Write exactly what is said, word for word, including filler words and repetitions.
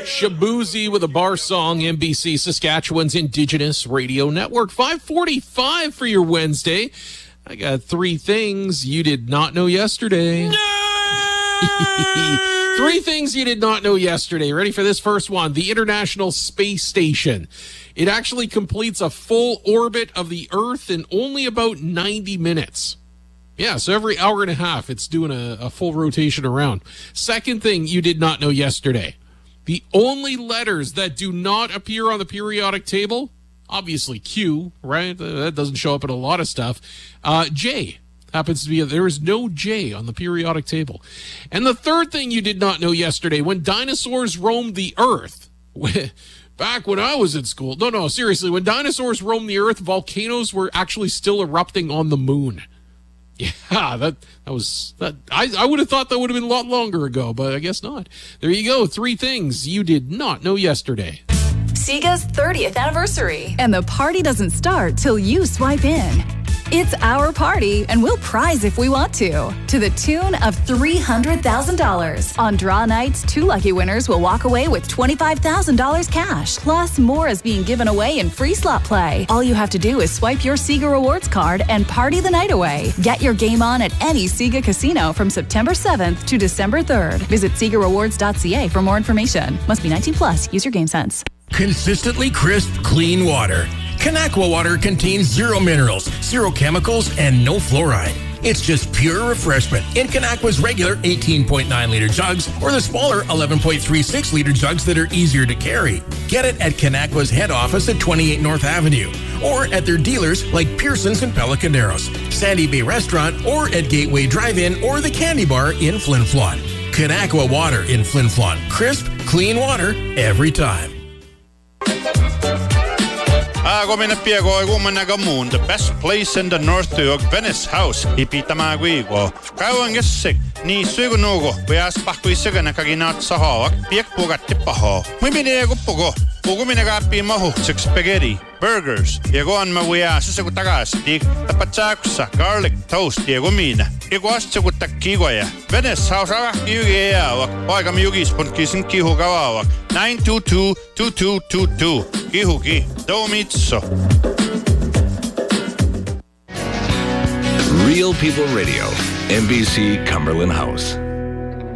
Shabuzi with a bar song, N B C Saskatchewan's Indigenous Radio Network. five forty-five for your Wednesday. I got three things you did not know yesterday. Three things you did not know yesterday. Ready for this first one? The International Space Station. It actually completes a full orbit of the Earth in only about ninety minutes. Yeah, so every hour and a half, it's doing a, a full rotation around. Second thing you did not know yesterday. The only letters that do not appear on the periodic table, obviously Q, right? That doesn't show up in a lot of stuff. Uh, J happens to be, there is no J on the periodic table. And the third thing you did not know yesterday, when dinosaurs roamed the Earth, back when I was in school, no, no, seriously, when dinosaurs roamed the Earth, volcanoes were actually still erupting on the moon. Yeah, that that was that. I I would have thought that would have been a lot longer ago, but I guess not. There you go. Three things you did not know yesterday. Sega's thirtieth anniversary. And the party doesn't start till you swipe in. It's our party, and we'll prize if we want to. To the tune of three hundred thousand dollars. On draw nights, two lucky winners will walk away with twenty-five thousand dollars cash. Plus, more is being given away in free slot play. All you have to do is swipe your Sega Rewards card and party the night away. Get your game on at any Sega casino from September seventh to December third. Visit Sega Rewards dot C A for more information. Must be nineteen plus. Use your game sense. Consistently crisp, clean water. Kanakwa water contains zero minerals, zero chemicals, and no fluoride. It's just pure refreshment in Kanakwa's regular eighteen point nine liter jugs or the smaller eleven point three six liter jugs that are easier to carry. Get it at Kanakwa's head office at twenty-eight North Avenue or at their dealers like Pearson's and Pelicaneros, Sandy Bay Restaurant, or at Gateway Drive-In or the Candy Bar in Flin Flon. Kanakwa water in Flin Flon. Crisp, clean water every time. Ako minapiago ay gumanagamun, the best place in the north to Venice House. Ipitamaguigo. Kauang yasik ni sugunugo. Bias pakuisiga na kaginat sa hawak. Piak pugat tipaho. May biniego pugo. Pugo minagapi maho. Six spaghetti. Burgers. Yagoan mawia sa sagutagas. Dik tapatsakusa. Garlic toast. Yago mina. Iguas sagutakigoya. Venice House awak yugiawak. Oy kami yugis punkisin kihugawawak. nine two two, two two two two. Kihuki. Domitso. Real People Radio. N B C Cumberland House.